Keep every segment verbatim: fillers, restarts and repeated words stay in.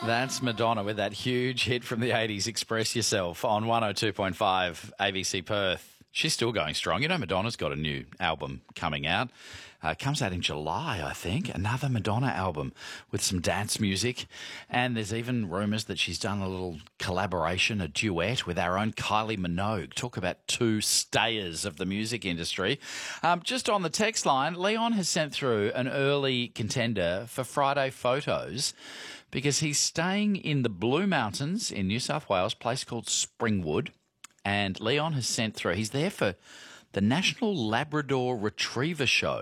That's Madonna with that huge hit from the eighties, Express Yourself, on one oh two point five A B C Perth. She's still going strong. You know, Madonna's got a new album coming out. Uh, it comes out in July, I think. Another Madonna album with some dance music. And there's even rumours that she's done a little collaboration, a duet with our own Kylie Minogue. Talk about two stayers of the music industry. Um, just on the text line, Leon has sent through an early contender for Friday photos because he's staying in the Blue Mountains in New South Wales, a place called Springwood. And Leon has sent through, he's there for the National Labrador Retriever Show.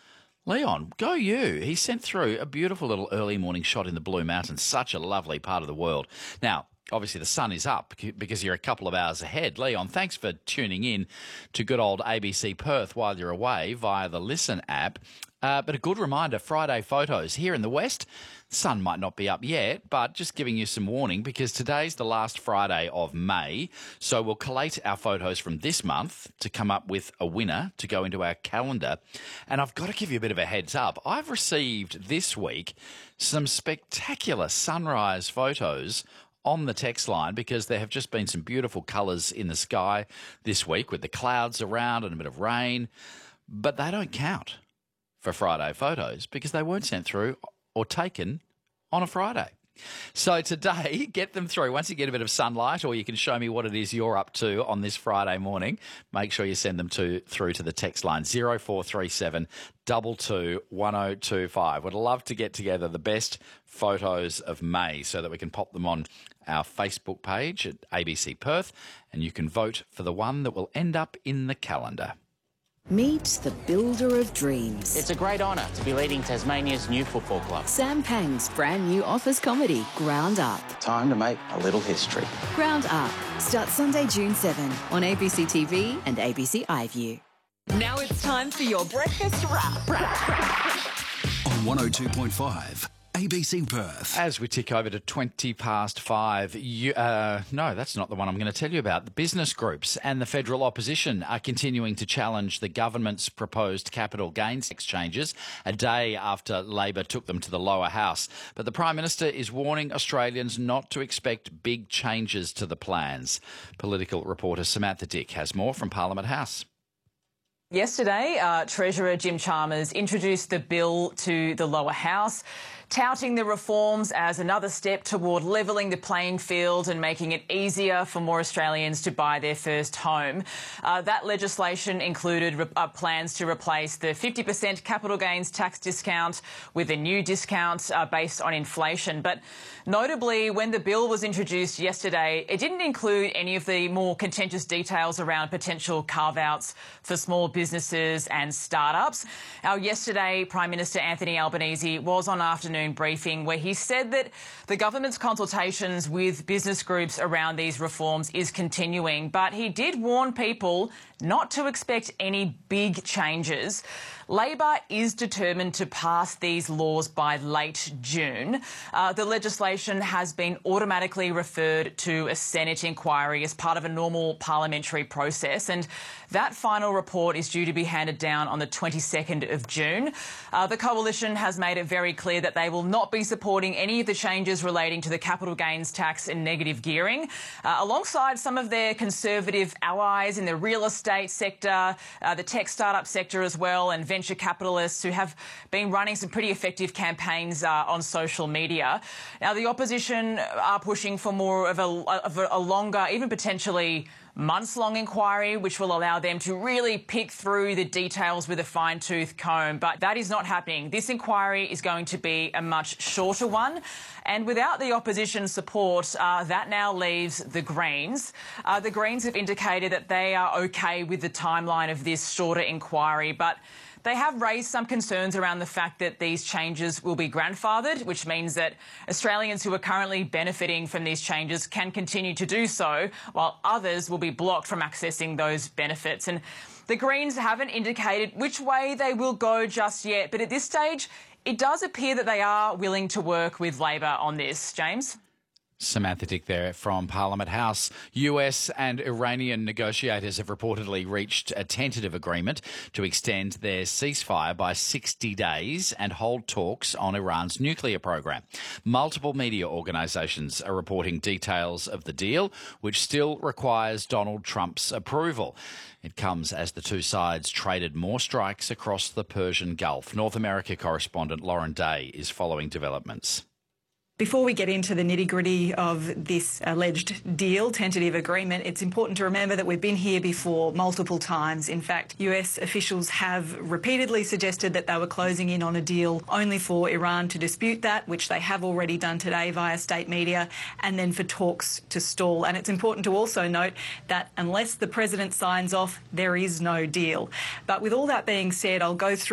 Leon, go you. He sent through a beautiful little early morning shot in the Blue Mountains, such a lovely part of the world. Now, obviously the sun is up because you're a couple of hours ahead. Leon, thanks for tuning in to good old A B C Perth while you're away via the Listen app. Uh, but a good reminder, Friday photos here in the West. Sun might not be up yet, but just giving you some warning because today's the last Friday of May. So we'll collate our photos from this month to come up with a winner to go into our calendar. And I've got to give you a bit of a heads up. I've received this week some spectacular sunrise photos on the text line because there have just been some beautiful colours in the sky this week with the clouds around and a bit of rain. But they don't count for Friday photos because they weren't sent through or taken on a Friday. So today, get them through. Once you get a bit of sunlight or you can show me what it is you're up to on this Friday morning, make sure you send them to through to the text line zero four three seven two two one oh two five. Would love to get together the best photos of May so that we can pop them on our Facebook page at A B C Perth and you can vote for the one that will end up in the calendar. Meet the builder of dreams. It's a great honour to be leading Tasmania's new football club. Sam Pang's brand new office comedy, Ground Up. Time to make a little history. Ground Up starts Sunday, June seventh on A B C T V and A B C iView. Now it's time for your breakfast wrap. On one oh two point five A B C Perth. As we tick over to twenty past five, you, uh, no, that's not the one I'm going to tell you about. The business groups and the federal opposition are continuing to challenge the government's proposed capital gains tax changes a day after Labor took them to the lower house. But the Prime Minister is warning Australians not to expect big changes to the plans. Political reporter Samantha Dick has more from Parliament House. Yesterday, uh, Treasurer Jim Chalmers introduced the bill to the lower house, touting the reforms as another step toward levelling the playing field and making it easier for more Australians to buy their first home. Uh, that legislation included re- uh, plans to replace the fifty percent capital gains tax discount with a new discount uh, based on inflation. But notably, when the bill was introduced yesterday, it didn't include any of the more contentious details around potential carve-outs for small businesses and startups. Our yesterday Prime Minister Anthony Albanese was on afternoon briefing where he said that the government's consultations with business groups around these reforms is continuing, but he did warn people not to expect any big changes. Labor is determined to pass these laws by late June. Uh, the legislation has been automatically referred to a Senate inquiry as part of a normal parliamentary process, and that final report is due to be handed down on the twenty-second of June. Uh, the Coalition has made it very clear that they will not be supporting any of the changes relating to the capital gains tax and negative gearing, uh, alongside some of their Conservative allies in the real estate sector, uh, the tech startup sector as well, and venture capitalists who have been running some pretty effective campaigns uh, on social media. Now, the opposition are pushing for more of a, of a, a longer, even potentially months-long inquiry, which will allow them to really pick through the details with a fine-tooth comb. But that is not happening. This inquiry is going to be a much shorter one. And without the opposition support, uh, that now leaves the Greens. Uh, the Greens have indicated that they are OK with the timeline of this shorter inquiry, but they have raised some concerns around the fact that these changes will be grandfathered, which means that Australians who are currently benefiting from these changes can continue to do so, while others will be blocked from accessing those benefits. And the Greens haven't indicated which way they will go just yet, but at this stage, it does appear that they are willing to work with Labor on this. James? Samantha Dick there from Parliament House. U S and Iranian negotiators have reportedly reached a tentative agreement to extend their ceasefire by sixty days and hold talks on Iran's nuclear program. Multiple media organisations are reporting details of the deal, which still requires Donald Trump's approval. It comes as the two sides traded more strikes across the Persian Gulf. North America correspondent Lauren Day is following developments. Before we get into the nitty-gritty of this alleged deal, tentative agreement, it's important to remember that we've been here before multiple times. In fact, U S officials have repeatedly suggested that they were closing in on a deal only for Iran to dispute that, which they have already done today via state media, and then for talks to stall. And it's important to also note that unless the president signs off, there is no deal. But with all that being said, I'll go through